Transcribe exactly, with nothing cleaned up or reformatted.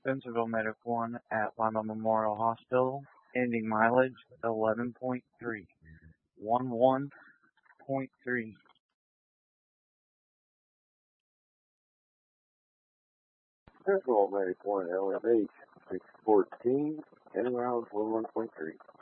Spencerville Medic one at Lima Memorial Hospital, ending mileage eleven point three. eleven point three. Spencerville Medic one L M H six fourteen, ending mileage eleven point three.